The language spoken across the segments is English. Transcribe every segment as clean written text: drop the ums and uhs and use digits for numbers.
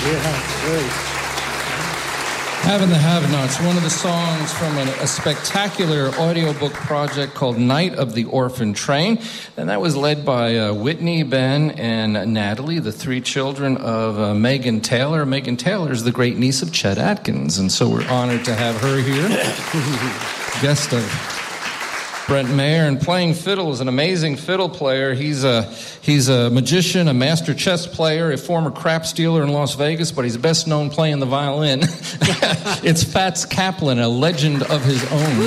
Yeah, great. Having the Have-Nots, one of the songs from a spectacular audiobook project called Night of the Orphan Train. And that was led by Whitney, Ben, and Natalie, the three children of Megan Taylor. Megan Taylor is the great niece of Chet Atkins, and so we're honored to have her here. Guest of Brent Mayer, and playing fiddle is an amazing fiddle player. He's a magician, a master chess player, a former craps dealer in Las Vegas, but he's best known playing the violin. It's Fats Kaplan, a legend of his own.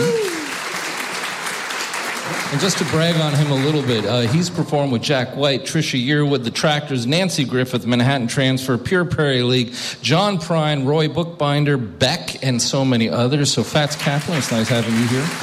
And just to brag on him a little bit, he's performed with Jack White, Trisha Yearwood, The Tractors, Nancy Griffith, Manhattan Transfer, Pure Prairie League, John Prine, Roy Bookbinder, Beck, and so many others. So Fats Kaplan, it's nice having you here.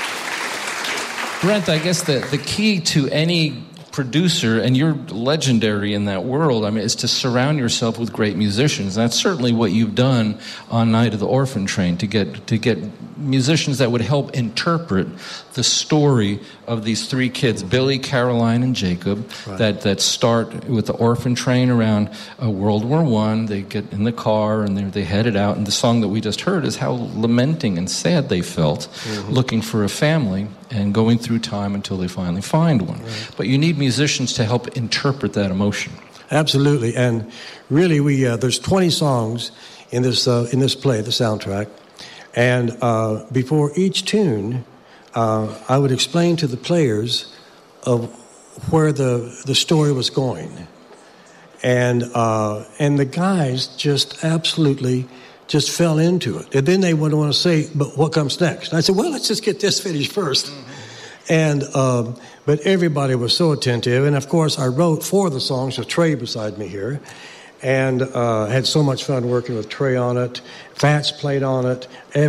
Brent, I guess the key to any producer, and you're legendary in that world, I mean, is to surround yourself with great musicians. That's certainly what you've done on Night of the Orphan Train, to get musicians that would help interpret the story of these three kids, Billy, Caroline, and Jacob, right, that start with the orphan train around World War I. They get in the car and they headed out, and the song that we just heard is how lamenting and sad they felt, looking for a family and going through time until they finally find one. Right. But you need musicians to help interpret that emotion. Absolutely, and really, there's 20 songs in this play, the soundtrack, and before each tune, I would explain to the players of where the story was going, and the guys just absolutely just fell into it. And then they would want to say, "But what comes next?" And I said, "Well, let's just get this finished first." And but everybody was so attentive, and of course, I wrote 4 of the songs with Trey beside me here, and had so much fun working with Trey on it. Fats played on it.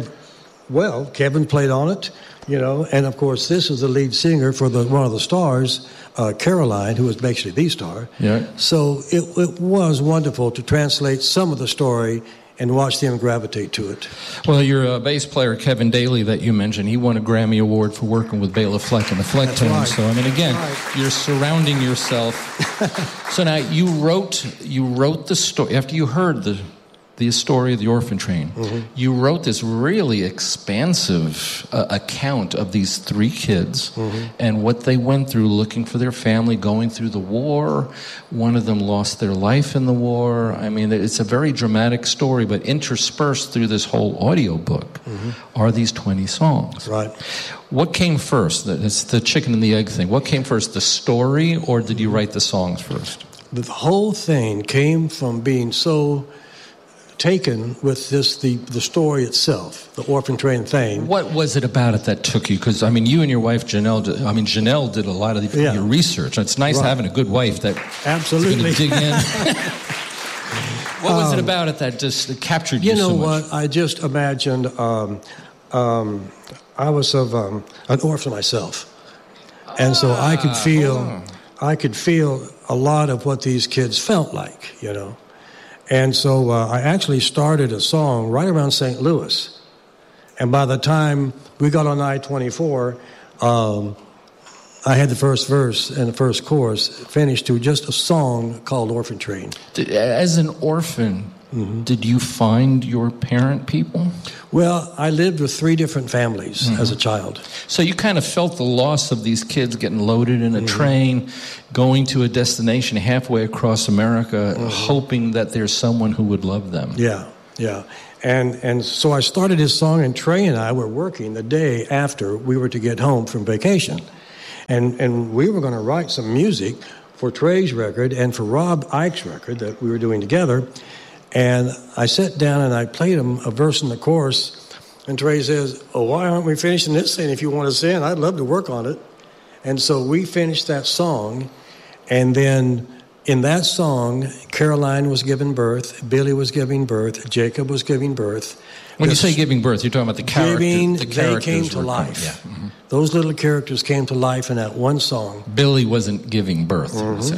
Kevin played on it, and of course, this is the lead singer for one of the stars, Caroline, who was basically the star. Yeah. So it was wonderful to translate some of the story and watch them gravitate to it. Well, your bass player, Kevin Daly, that you mentioned, he won a Grammy Award for working with Bela Fleck and the Fleck Tones. Right. So, I mean, again, you're surrounding yourself. So now you wrote the story, after you heard the story of the orphan train, you wrote this really expansive account of these three kids and what they went through looking for their family, going through the war. One of them lost their life in the war. I mean, it's a very dramatic story, but interspersed through this whole audio book are these 20 songs. Right. What came first? It's the chicken and the egg thing. What came first, the story, or did you write the songs first? The whole thing came from being so taken with the story itself, the orphan train thing. What was it about it that took you? Because, I mean, you and your wife, Janelle did a lot of your research. It's nice having a good wife that absolutely going to dig in. What was it about it that just captured you so much? You know what? I just imagined I was an orphan myself. And so I could feel a lot of what these kids felt like, And so I actually started a song right around St. Louis. And by the time we got on I-24, I had the first verse and the first chorus finished to just a song called Orphan Train. As an orphan, did you find your parent people? Well, I lived with 3 different families as a child. So you kind of felt the loss of these kids getting loaded in a train, going to a destination halfway across America, hoping that there's someone who would love them. Yeah. And so I started this song, and Trey and I were working the day after we were to get home from vacation. And we were going to write some music for Trey's record and for Rob Ike's record that we were doing together. And I sat down and I played him a verse in the chorus. And Trey says, "Oh, why aren't we finishing this thing? If you want to sing, I'd love to work on it." And so we finished that song. And then in that song, Caroline was giving birth, Billy was giving birth, Jacob was giving birth. When you say giving birth, you're talking about the characters. They came to life. Yeah. Those little characters came to life in that one song. Billy wasn't giving birth.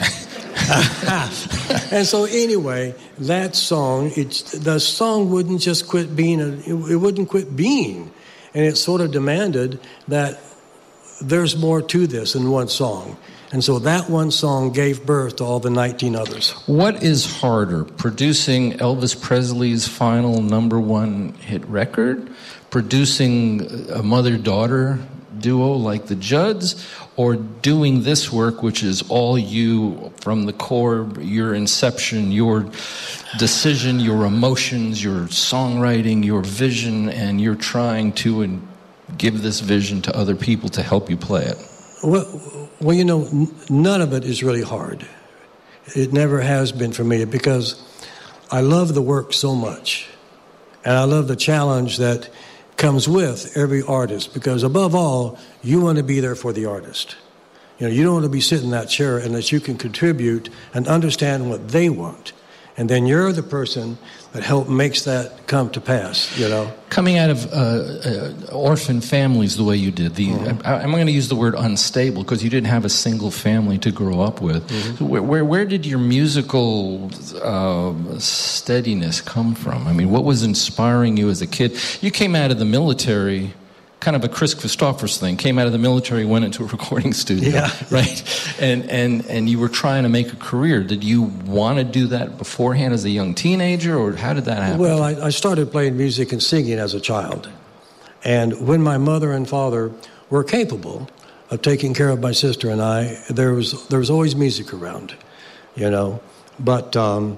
And so anyway, that song, the song wouldn't just quit being, it wouldn't quit being. And it sort of demanded that there's more to this than one song. And so that one song gave birth to all the 19 others. What is harder, producing Elvis Presley's final #1 hit record, producing a mother-daughter duo like the Judds, or doing this work, which is all you from the core, your inception, your decision, your emotions, your songwriting, your vision, and you're trying to give this vision to other people to help you play it? Well, you know, none of it is really hard. It never has been for me, because I love the work so much, and I love the challenge that comes with every artist, because above all, you want to be there for the artist. You know, you don't want to be sitting in that chair unless you can contribute and understand what they want. And then you're the person that makes that come to pass, you know. Coming out of orphan families the way you did, I'm going to use the word unstable, because you didn't have a single family to grow up with. So where did your musical steadiness come from? I mean, what was inspiring you as a kid? You came out of the military, kind of a Chris Christophers thing, came out of the military, went into a recording studio, right? And you were trying to make a career. Did you want to do that beforehand as a young teenager, or how did that happen? Well, I started playing music and singing as a child. And when my mother and father were capable of taking care of my sister and I, there was always music around, you know. But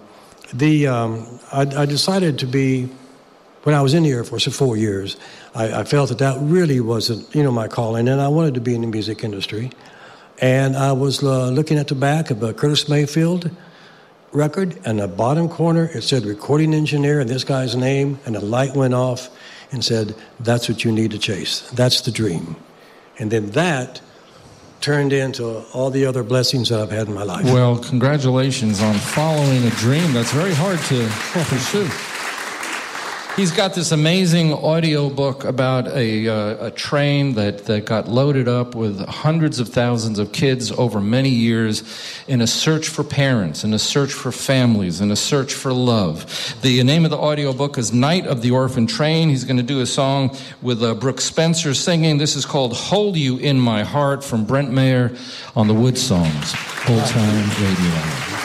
I decided to be, when I was in the Air Force for 4 years, I felt that really wasn't, you know, my calling, and I wanted to be in the music industry. And I was looking at the back of a Curtis Mayfield record, and the bottom corner, it said recording engineer and this guy's name, and the light went off and said, that's what you need to chase. That's the dream. And then that turned into all the other blessings that I've had in my life. Well, congratulations on following a dream that's very hard to pursue. He's got this amazing audio book about a train that got loaded up with hundreds of thousands of kids over many years in a search for parents, in a search for families, in a search for love. The name of the audio book is Night of the Orphan Train. He's going to do a song with Brooke Spencer singing. This is called Hold You in My Heart from Brent Mayer on the Wood Songs, Old Time Radio Hour.